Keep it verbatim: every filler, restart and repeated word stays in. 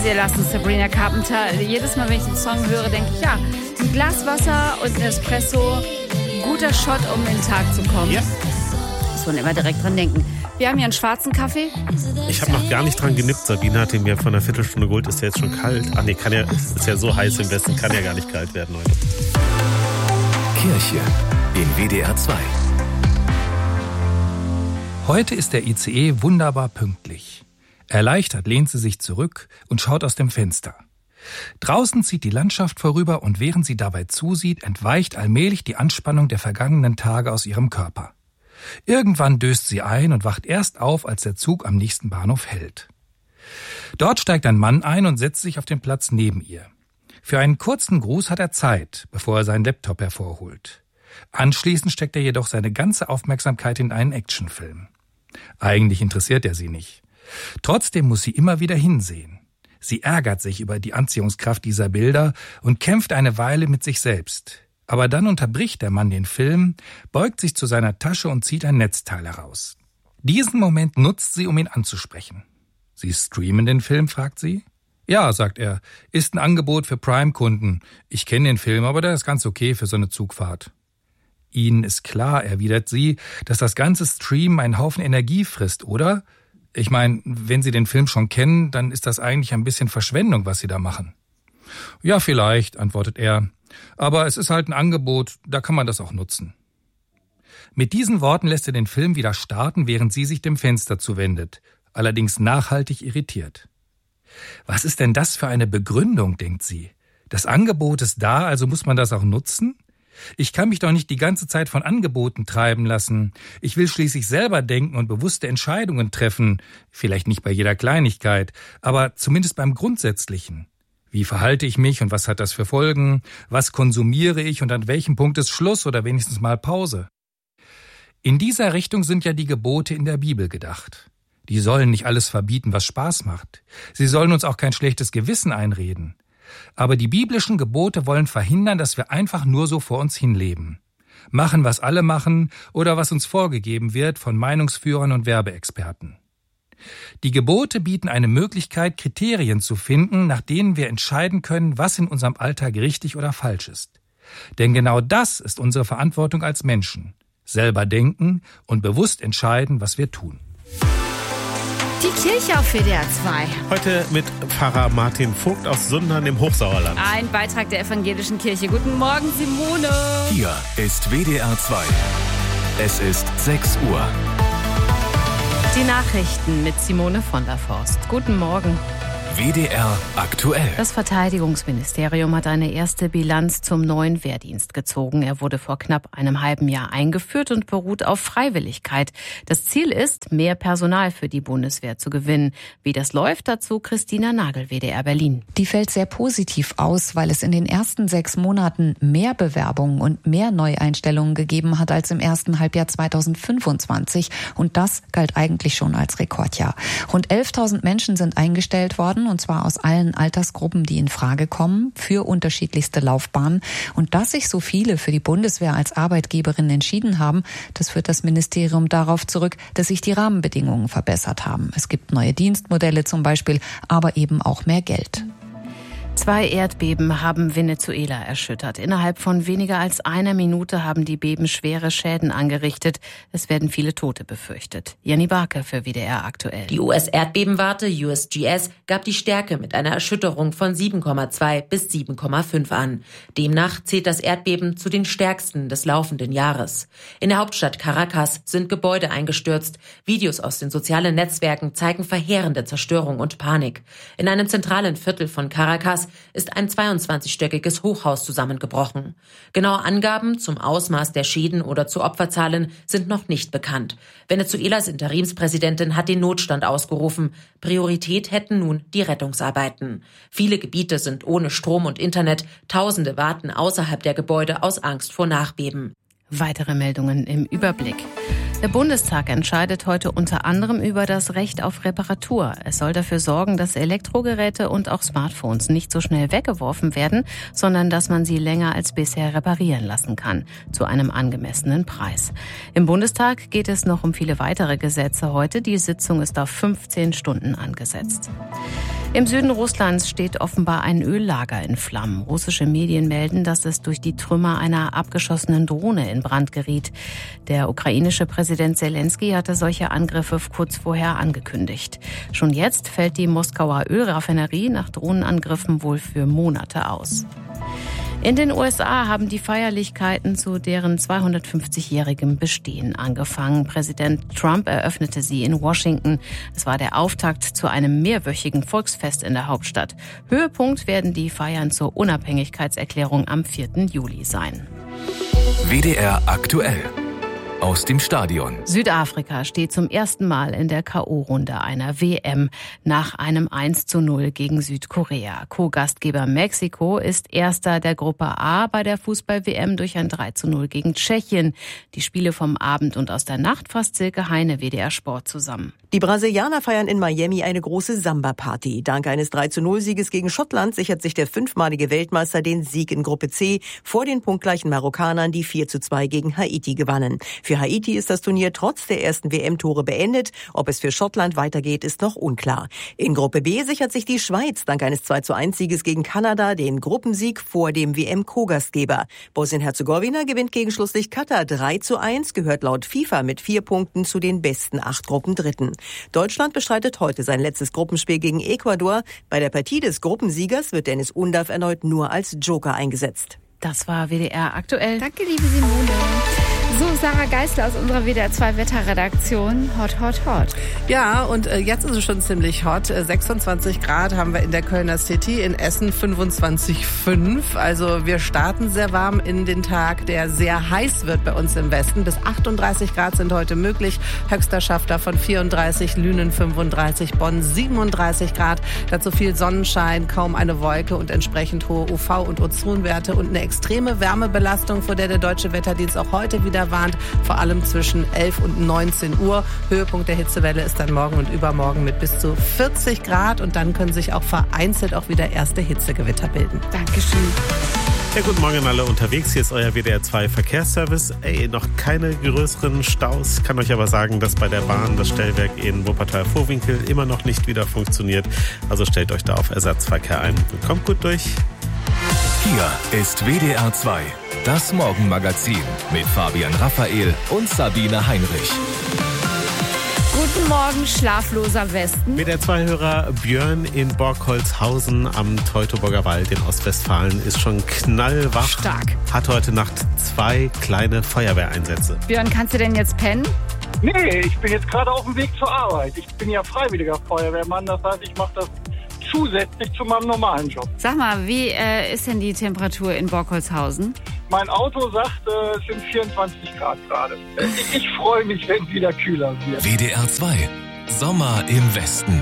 Sie lassen Sabrina Carpenter. Jedes Mal, wenn ich den Song höre, denke ich, ja, ein Glas Wasser und ein Espresso, guter Shot, um in den Tag zu kommen. Ja. Muss man immer direkt dran denken. Wir haben hier einen schwarzen Kaffee. Ich habe noch gar nicht dran genippt. Sabine hat ihn mir vor einer Viertelstunde geholt. Ist ja jetzt schon kalt. Ach nee, kann ja, ist ja so heiß im Westen, kann ja gar nicht kalt werden heute. Kirche in W D R zwei. Heute ist der I C E wunderbar pünktlich. Erleichtert lehnt sie sich zurück und schaut aus dem Fenster. Draußen zieht die Landschaft vorüber und während sie dabei zusieht, entweicht allmählich die Anspannung der vergangenen Tage aus ihrem Körper. Irgendwann döst sie ein und wacht erst auf, als der Zug am nächsten Bahnhof hält. Dort steigt ein Mann ein und setzt sich auf den Platz neben ihr. Für einen kurzen Gruß hat er Zeit, bevor er seinen Laptop hervorholt. Anschließend steckt er jedoch seine ganze Aufmerksamkeit in einen Actionfilm. Eigentlich interessiert er sie nicht. Trotzdem muss sie immer wieder hinsehen. Sie ärgert sich über die Anziehungskraft dieser Bilder und kämpft eine Weile mit sich selbst. Aber dann unterbricht der Mann den Film, beugt sich zu seiner Tasche und zieht ein Netzteil heraus. Diesen Moment nutzt sie, um ihn anzusprechen. Sie streamen den Film, fragt sie. Ja, sagt er, ist ein Angebot für Prime-Kunden. Ich kenne den Film, aber der ist ganz okay für so eine Zugfahrt. Ihnen ist klar, erwidert sie, dass das ganze Streamen einen Haufen Energie frisst, oder? Ich meine, wenn Sie den Film schon kennen, dann ist das eigentlich ein bisschen Verschwendung, was Sie da machen. Ja, vielleicht, antwortet er. Aber es ist halt ein Angebot, da kann man das auch nutzen. Mit diesen Worten lässt er den Film wieder starten, während sie sich dem Fenster zuwendet, allerdings nachhaltig irritiert. Was ist denn das für eine Begründung, denkt sie. Das Angebot ist da, also muss man das auch nutzen? Ich kann mich doch nicht die ganze Zeit von Angeboten treiben lassen. Ich will schließlich selber denken und bewusste Entscheidungen treffen. Vielleicht nicht bei jeder Kleinigkeit, aber zumindest beim Grundsätzlichen. Wie verhalte ich mich und was hat das für Folgen? Was konsumiere ich und an welchem Punkt ist Schluss oder wenigstens mal Pause? In dieser Richtung sind ja die Gebote in der Bibel gedacht. Die sollen nicht alles verbieten, was Spaß macht. Sie sollen uns auch kein schlechtes Gewissen einreden. Aber die biblischen Gebote wollen verhindern, dass wir einfach nur so vor uns hinleben. Machen, was alle machen oder was uns vorgegeben wird von Meinungsführern und Werbeexperten. Die Gebote bieten eine Möglichkeit, Kriterien zu finden, nach denen wir entscheiden können, was in unserem Alltag richtig oder falsch ist. Denn genau das ist unsere Verantwortung als Menschen. Selber denken und bewusst entscheiden, was wir tun. Die Kirche auf W D R zwei. Heute mit Pfarrer Martin Vogt aus Sundern im Hochsauerland. Ein Beitrag der Evangelischen Kirche. Guten Morgen, Simone. Hier ist W D R zwei. Es ist sechs Uhr. Die Nachrichten mit Simone von der Forst. Guten Morgen. W D R aktuell. Das Verteidigungsministerium hat eine erste Bilanz zum neuen Wehrdienst gezogen. Er wurde vor knapp einem halben Jahr eingeführt und beruht auf Freiwilligkeit. Das Ziel ist, mehr Personal für die Bundeswehr zu gewinnen. Wie das läuft, dazu Christina Nagel, W D R Berlin. Die fällt sehr positiv aus, weil es in den ersten sechs Monaten mehr Bewerbungen und mehr Neueinstellungen gegeben hat als im ersten Halbjahr zweitausendfünfundzwanzig. Und das galt eigentlich schon als Rekordjahr. Rund elftausend Menschen sind eingestellt worden, und zwar aus allen Altersgruppen, die in Frage kommen, für unterschiedlichste Laufbahnen. Und dass sich so viele für die Bundeswehr als Arbeitgeberin entschieden haben, das führt das Ministerium darauf zurück, dass sich die Rahmenbedingungen verbessert haben. Es gibt neue Dienstmodelle zum Beispiel, aber eben auch mehr Geld. Zwei Erdbeben haben Venezuela erschüttert. Innerhalb von weniger als einer Minute haben die Beben schwere Schäden angerichtet. Es werden viele Tote befürchtet. Jenny Barke für W D R aktuell. Die U S-Erdbebenwarte U S G S gab die Stärke mit einer Erschütterung von sieben Komma zwei bis sieben Komma fünf an. Demnach zählt das Erdbeben zu den stärksten des laufenden Jahres. In der Hauptstadt Caracas sind Gebäude eingestürzt. Videos aus den sozialen Netzwerken zeigen verheerende Zerstörung und Panik. In einem zentralen Viertel von Caracas ist ein zweiundzwanzigstöckiges Hochhaus zusammengebrochen. Genaue Angaben zum Ausmaß der Schäden oder zu Opferzahlen sind noch nicht bekannt. Venezuelas Interimspräsidentin hat den Notstand ausgerufen. Priorität hätten nun die Rettungsarbeiten. Viele Gebiete sind ohne Strom und Internet. Tausende warten außerhalb der Gebäude aus Angst vor Nachbeben. Weitere Meldungen im Überblick. Der Bundestag entscheidet heute unter anderem über das Recht auf Reparatur. Es soll dafür sorgen, dass Elektrogeräte und auch Smartphones nicht so schnell weggeworfen werden, sondern dass man sie länger als bisher reparieren lassen kann, zu einem angemessenen Preis. Im Bundestag geht es noch um viele weitere Gesetze heute. Die Sitzung ist auf fünfzehn Stunden angesetzt. Im Süden Russlands steht offenbar ein Öllager in Flammen. Russische Medien melden, dass es durch die Trümmer einer abgeschossenen Drohne in Brand geriet. Der ukrainische Präsident Zelensky hatte solche Angriffe kurz vorher angekündigt. Schon jetzt fällt die Moskauer Ölraffinerie nach Drohnenangriffen wohl für Monate aus. In den U S A haben die Feierlichkeiten zu deren zweihundertfünfzigjährigem Bestehen angefangen. Präsident Trump eröffnete sie in Washington. Es war der Auftakt zu einem mehrwöchigen Volksfest in der Hauptstadt. Höhepunkt werden die Feiern zur Unabhängigkeitserklärung am vierten Juli sein. W D R aktuell. Aus dem Stadion. Südafrika steht zum ersten Mal in der K O-Runde einer W M nach einem eins zu null gegen Südkorea. Co-Gastgeber Mexiko ist Erster der Gruppe A bei der Fußball-W M durch ein drei zu null gegen Tschechien. Die Spiele vom Abend und aus der Nacht fasst Silke Heine, W D R Sport, zusammen. Die Brasilianer feiern in Miami eine große Samba-Party. Dank eines drei zu null Sieges gegen Schottland sichert sich der fünfmalige Weltmeister den Sieg in Gruppe C vor den punktgleichen Marokkanern, die vier zu zwei gegen Haiti gewannen. Für Haiti ist das Turnier trotz der ersten W M-Tore beendet. Ob es für Schottland weitergeht, ist noch unklar. In Gruppe B sichert sich die Schweiz dank eines zwei zu eins Sieges gegen Kanada den Gruppensieg vor dem W M-Co-Gastgeber. Bosnien-Herzegowina gewinnt gegen Schlusslicht Katar drei zu eins, gehört laut FIFA mit vier Punkten zu den besten acht Gruppendritten. Deutschland bestreitet heute sein letztes Gruppenspiel gegen Ecuador. Bei der Partie des Gruppensiegers wird Dennis Undav erneut nur als Joker eingesetzt. Das war W D R aktuell. Danke, liebe Simone. So, Sarah Geisler aus unserer W D R zwei Wetterredaktion. Hot, hot, hot. Ja, und äh, jetzt ist es schon ziemlich hot. sechsundzwanzig Grad haben wir in der Kölner City, in Essen fünfundzwanzig Komma fünf. Also wir starten sehr warm in den Tag, der sehr heiß wird bei uns im Westen. Bis achtunddreißig Grad sind heute möglich. Höchster Schafter von vierunddreißig, Lünen fünfunddreißig, Bonn siebenunddreißig Grad. Dazu viel Sonnenschein, kaum eine Wolke und entsprechend hohe U V- und Ozonwerte und eine extreme Wärmebelastung, vor der der Deutsche Wetterdienst auch heute wieder warnt, vor allem zwischen elf und neunzehn Uhr. Höhepunkt der Hitzewelle ist dann morgen und übermorgen mit bis zu vierzig Grad und dann können sich auch vereinzelt auch wieder erste Hitzegewitter bilden. Dankeschön. Ja, guten Morgen alle unterwegs. Hier ist euer W D R zwei Verkehrsservice. Ey, noch keine größeren Staus. Kann euch aber sagen, dass bei der Bahn das Stellwerk in Wuppertal-Vohwinkel immer noch nicht wieder funktioniert. Also stellt euch da auf Ersatzverkehr ein. Und kommt gut durch. Hier ist W D R zwei, das Morgenmagazin mit Fabian Raphael und Sabine Heinrich. Guten Morgen, schlafloser Westen. W D R zwei Hörer Björn in Borgholzhausen am Teutoburger Wald in Ostwestfalen ist schon knallwach. Stark. Hat heute Nacht zwei kleine Feuerwehreinsätze. Björn, kannst du denn jetzt pennen? Nee, ich bin jetzt gerade auf dem Weg zur Arbeit. Ich bin ja freiwilliger Feuerwehrmann, das heißt, ich mache das zusätzlich zu meinem normalen Job. Sag mal, wie äh, ist denn die Temperatur in Borgholzhausen? Mein Auto sagt, äh, es sind vierundzwanzig Grad gerade. Ich, ich freue mich, wenn es wieder kühler wird. W D R zwei, Sommer im Westen.